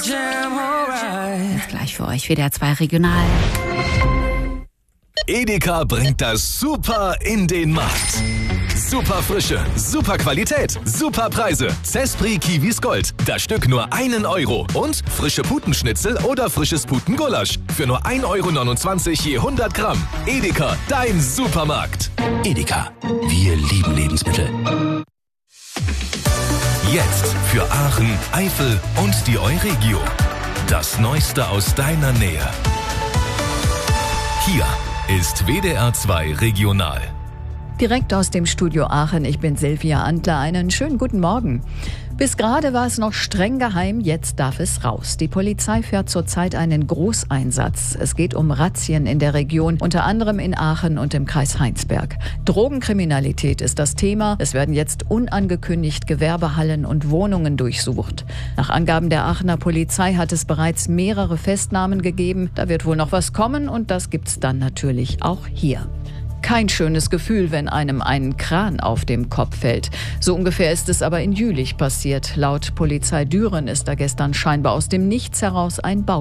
Jetzt gleich für euch WDR 2 Regional. Edeka bringt das Super in den Markt. Super Frische, super Qualität, super Preise. Zespri Kiwis Gold, das Stück nur 1 Euro. Und frische Putenschnitzel oder frisches Putengulasch für nur 1,29 € je 100 Gramm. Edeka, dein Supermarkt. Edeka, wir lieben Lebensmittel. Jetzt für Aachen, Eifel und die Euregio. Das Neueste aus deiner Nähe. Hier ist WDR 2 Regional. Direkt aus dem Studio Aachen, ich bin Silvia Antler. Einen schönen guten Morgen. Bis gerade war es noch streng geheim, jetzt darf es raus. Die Polizei fährt zurzeit einen Großeinsatz. Es geht um Razzien in der Region, unter anderem in Aachen und im Kreis Heinsberg. Drogenkriminalität ist das Thema. Es werden jetzt unangekündigt Gewerbehallen und Wohnungen durchsucht. Nach Angaben der Aachener Polizei hat es bereits mehrere Festnahmen gegeben. Da wird wohl noch was kommen und das gibt's dann natürlich auch hier. Kein schönes Gefühl, wenn einem ein Kran auf dem Kopf fällt. So ungefähr ist es aber in Jülich passiert. Laut Polizei Düren ist da gestern scheinbar aus dem Nichts heraus ein Bau